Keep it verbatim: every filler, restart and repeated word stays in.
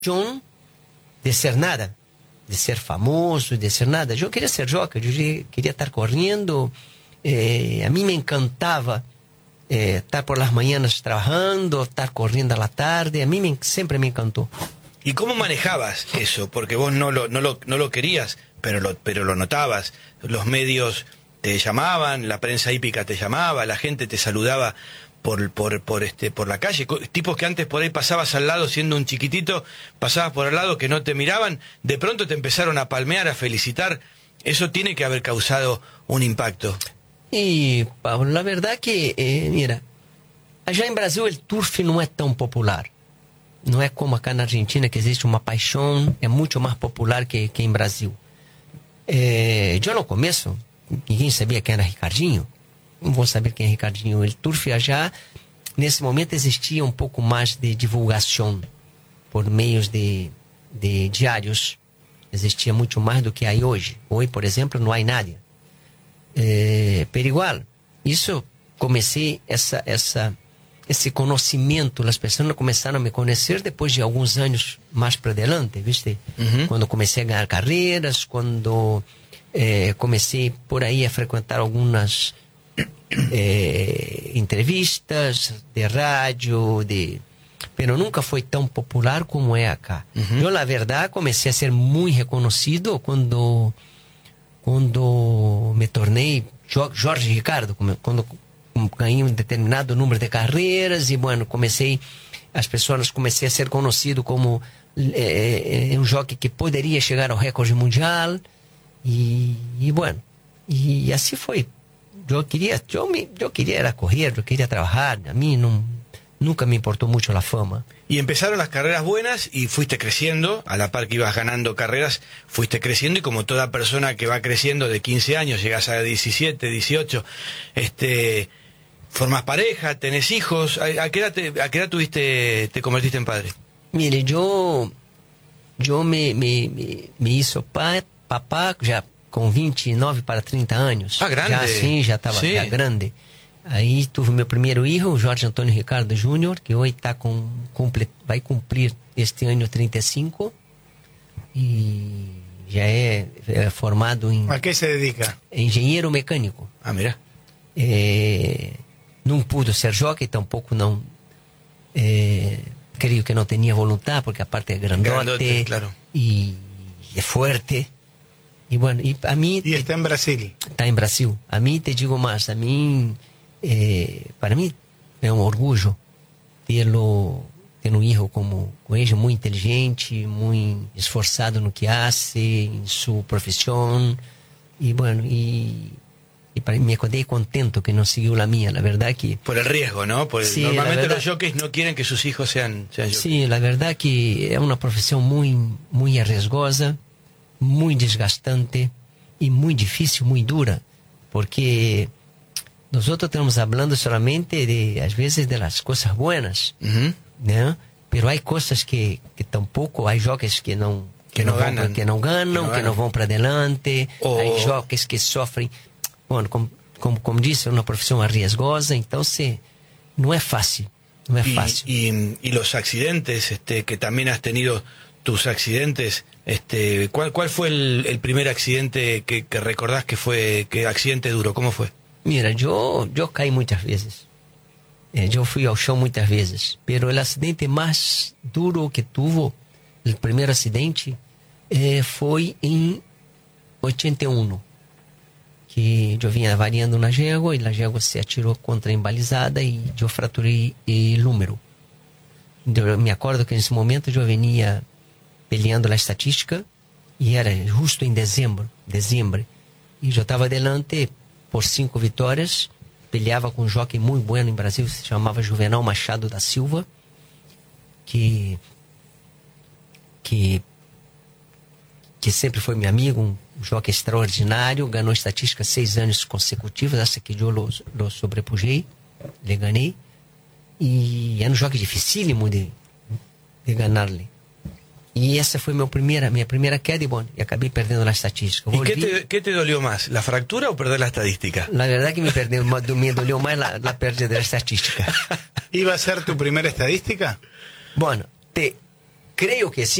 John, de ser nada, de ser famoso, de ser nada. Yo quería ser jockey, yo quería estar corriendo. Eh, a mí me encantaba eh, estar por las mañanas trabajando, estar corriendo a la tarde. A mí me, siempre me encantó. ¿Y cómo manejabas eso? Porque vos no lo, no lo, no lo querías, pero lo, pero lo notabas. Los medios te llamaban, la prensa hípica te llamaba, la gente te saludaba por, por, por, este, por la calle. Tipos que antes por ahí pasabas al lado siendo un chiquitito, pasabas por al lado que no te miraban, de pronto te empezaron a palmear, a felicitar. Eso tiene que haber causado un impacto. Y, Pablo, la verdad que, eh, mira, allá en Brasil el turf no es tan popular. No es como acá en Argentina, que existe una paixão, es mucho más popular que, que en Brasil. Eh, yo no começo, ninguém sabia quem era Ricardinho. Não vou saber quem é Ricardinho. El turf allá, nesse momento, existia um pouco mais de divulgação por meios de, de diários. Existia muito mais do que há hoje. Hoje, por exemplo, não há nada. É, pero igual, isso comecei essa essa esse conhecimento, as pessoas começaram a me conhecer depois de alguns anos mais para adelante, viste? Uhum. Quando comecei a ganhar carreiras, quando eh, comecei por aí a frequentar algumas eh, entrevistas de rádio, de... pero nunca foi tão popular como é acá. Uhum. Eu, na verdade, comecei a ser muito reconhecido quando quando me tornei Jorge Ricardo, quando ganhei um determinado número de carreiras e, bueno, comecei, as pessoas comecei a ser conhecido como é, é, um jockey que poderia chegar ao recorde mundial e, e bueno, e assim foi. Eu queria, eu, me, eu queria era correr, eu queria trabalhar, a mim não, nunca me importou muito a fama. Y empezaron las carreras buenas y fuiste creciendo, a la par que ibas ganando carreras, fuiste creciendo y como toda persona que va creciendo de quince años, llegas a diecisiete, dieciocho, este, formas pareja, tenés hijos. ¿A, a, qué, edad te, a qué edad tuviste, te convertiste en padre? Mire, yo, yo me, me, me, me hizo pa, papá já com vinte e nove para trinta anos. Ah, grande. Já sim, já estava sí. grande. Aí tive meu primeiro filho, o Jorge Antônio Ricardo Júnior, que hoje tá com, cumple, vai cumprir este ano trinta e cinco e já é, é formado em... ¿A qué se dedica? Engenheiro mecânico. Ah, mira. É, não pudo ser jockey, tampouco não... É, creio que não tinha vontade, porque a parte é grandote, grandote claro. E é forte. E, bueno, e a mim... E está em Brasil. Está em Brasil. A mim, te digo mais, a mim... Eh, para mí es un orgullo terlo, ter un hijo como, como ella, muy inteligente, muy esforzado en lo que hace, en su profesión, y bueno, y, y para mí me quedé contento que no siguió la mía, la verdad que... Por el riesgo, ¿no? Por el, sí, normalmente verdad, los jockeys no quieren que sus hijos sean, sean jockeys. Sí, la verdad que es una profesión muy, muy arriesgosa, muy desgastante y muy difícil, muy dura, porque... Nosotros estamos hablando solamente de, às vezes, de las cosas buenas, uh-huh. ¿no? Pero hay cosas que, que tampoco, hay jockeys que no, que, que, no, no ganan, ganan, que no ganan, que no, que no van para adelante, oh. Hay jockeys que sofrem, bueno, como, como, como disse, é uma profissão arriesgosa, então se, no es fácil, no es y, fácil. Y, y los accidentes, este, que también has tenido tus accidentes, este, ¿cuál, cuál fue el, el primer accidente que, que recordás que fue, que accidente duro, cómo fue? Mira, yo, yo caí muchas veces. Eh, yo fui al chão muchas veces. Pero el accidente más duro que tuvo, el primer accidente, eh, fue en ochenta y uno. Que yo vinha variando na yegua y la yegua se atiró contra a embalizada y yo fraturei el húmero. Yo me acuerdo que en ese momento yo venía peleando la estatística y era justo en dezembro, dezembro. Y yo estaba adelante por cinco vitórias, peleava com um jockey muito bueno em Brasil, se chamava Juvenal Machado da Silva, que que que sempre foi meu amigo, um jockey extraordinário, ganhou estatística seis anos consecutivos, essa que eu lo, lo sobrepujei, le ganhei, e era um jockey dificílimo de, de ganhar-lhe. Y esa fue mi primera, mi primera queda y bueno, y acabé perdiendo la estadística. ¿Y qué te, qué te dolió más, la fractura o perder la estadística? La verdad que me, perdió, me dolió más la, la pérdida de la estadística. ¿Iba a ser tu primera estadística? Bueno, te, creo que sí.